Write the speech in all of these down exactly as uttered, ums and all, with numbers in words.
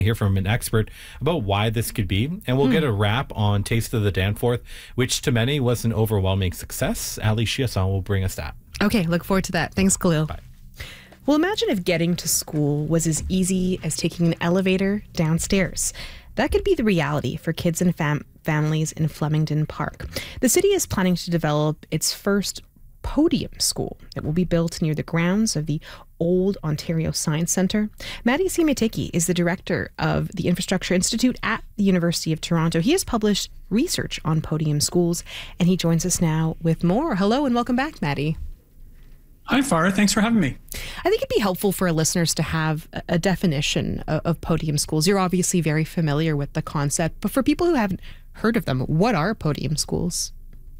Hear from an expert about why this could be, and we'll Hmm. get a wrap on Taste of the Danforth, which to many was an overwhelming success. Ali Chiasson will bring us that. Okay, look forward to that. Thanks, Khalil. Bye. Well, imagine if getting to school was as easy as taking an elevator downstairs. That could be the reality for kids and fam- families in Flemington Park. The city is planning to develop its first podium school. It will be built near the grounds of the Old Ontario Science Centre. Maddie Simitiki is the director of the Infrastructure Institute at the University of Toronto. He has published research on podium schools, and he joins us now with more. Hello and welcome back, Maddie. Hi, Farah. Thanks for having me. I think it'd be helpful for our listeners to have a, a definition of, of podium schools. You're obviously very familiar with the concept, but for people who haven't heard of them, what are podium schools?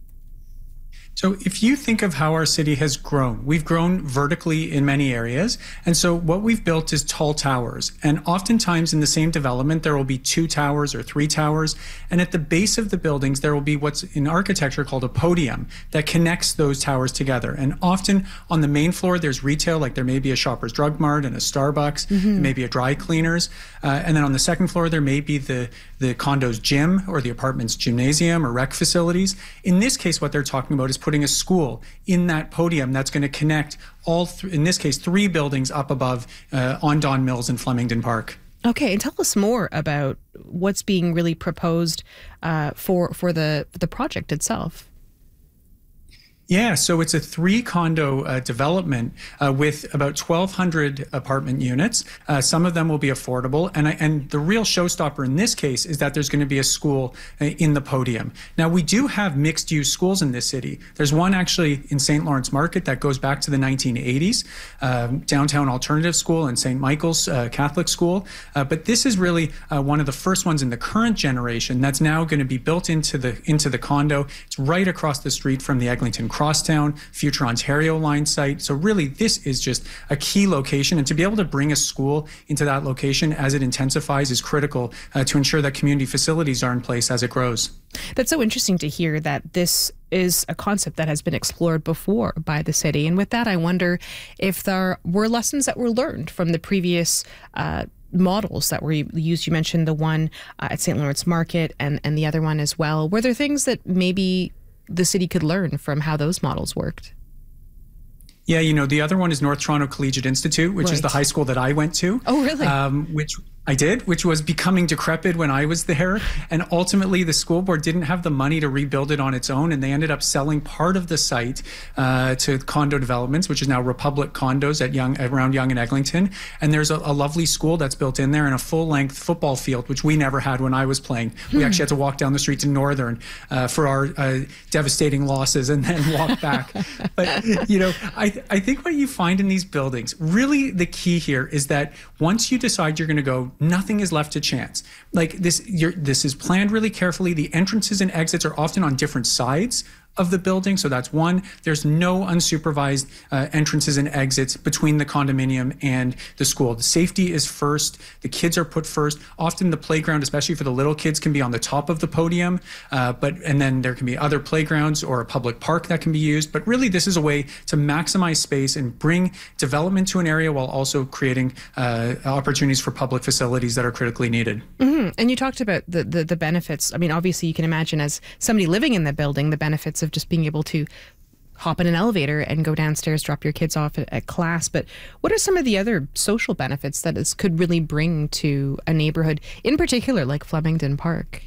So if you think of how our city has grown, we've grown vertically in many areas. And so what we've built is tall towers. And oftentimes in the same development, there will be two towers or three towers. And at the base of the buildings, there will be what's in architecture called a podium that connects those towers together. And often on the main floor, there's retail, like there may be a Shoppers Drug Mart and a Starbucks, mm-hmm. maybe a dry cleaners. Uh, and then on the second floor, there may be the, the condo's gym or the apartment's gymnasium or rec facilities. In this case, what they're talking about is putting a school in that podium that's going to connect all, th- in this case, three buildings up above uh, on Don Mills in Flemington Park. Okay, and tell us more about what's being really proposed uh, for for the the project itself. Yeah, so it's a three condo uh, development uh, with about twelve hundred apartment units. Uh, some of them will be affordable. And, I, and the real showstopper in this case is that there's going to be a school uh, in the podium. Now, we do have mixed use schools in this city. There's one actually in Saint Lawrence Market that goes back to the nineteen eighties, uh, Downtown Alternative School and Saint Michael's uh, Catholic School. Uh, but this is really uh, one of the first ones in the current generation that's now going to be built into the, into the condo. It's right across the street from the Eglinton Crosstown, future Ontario line site. So really, this is just a key location. And to be able to bring a school into that location as it intensifies is critical uh, to ensure that community facilities are in place as it grows. That's so interesting to hear that this is a concept that has been explored before by the city. And with that, I wonder if there were lessons that were learned from the previous uh, models that were used. You mentioned the one uh, at Saint Lawrence Market and, and the other one as well. Were there things that maybe the city could learn from how those models worked? Yeah, you know, the other one is North Toronto Collegiate Institute, which right. is the high school that I went to. Oh, really? Um, which I did, which was becoming decrepit when I was there. And ultimately, the school board didn't have the money to rebuild it on its own. And they ended up selling part of the site uh, to condo developments, which is now Republic Condos at Young, around Yonge and Eglinton. And there's a, a lovely school that's built in there and a full-length football field, which we never had when I was playing. We hmm. actually had to walk down the street to Northern uh, for our uh, devastating losses and then walk back. But, you know, I, I think what you find in these buildings, really the key here is that once you decide you're going to go, nothing is left to chance. Like this, you're, this is planned really carefully. The entrances and exits are often on different sides of the building. So that's one. There's no unsupervised uh, entrances and exits between the condominium and the school. The safety is first. The kids are put first. Often the playground, especially for the little kids, can be on the top of the podium. Uh, but and then there can be other playgrounds or a public park that can be used. But really, this is a way to maximize space and bring development to an area while also creating uh, opportunities for public facilities that are critically needed. Mm-hmm. And you talked about the, the the benefits. I mean, obviously, you can imagine as somebody living in the building, the benefits of just being able to hop in an elevator and go downstairs, drop your kids off at, at class. But what are some of the other social benefits that this could really bring to a neighborhood, in particular like Flemington Park?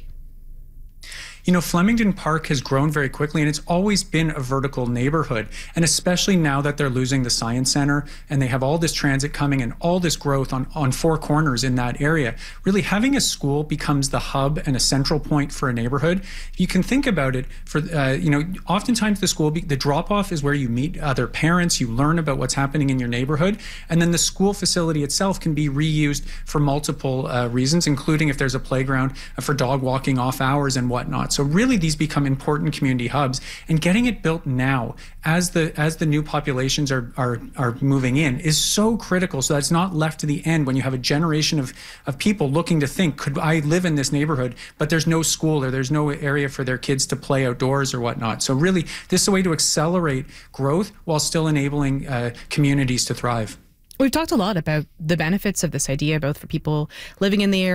You know, Flemington Park has grown very quickly, and it's always been a vertical neighborhood. And especially now that they're losing the Science Center and they have all this transit coming and all this growth on, on four corners in that area, really having a school becomes the hub and a central point for a neighborhood. You can think about it for, uh, you know, oftentimes the school, be, the drop-off is where you meet other parents, you learn about what's happening in your neighborhood, and then the school facility itself can be reused for multiple uh, reasons, including if there's a playground uh, for dog walking off hours and whatnot. So really these become important community hubs, and getting it built now as the as the new populations are are are moving in is so critical, so that's not left to the end when you have a generation of of people looking to think, could I live in this neighborhood, but there's no school or there's no area for their kids to play outdoors or whatnot. So really this is a way to accelerate growth while still enabling uh, communities to thrive. We've talked a lot about the benefits of this idea, both for people living in the area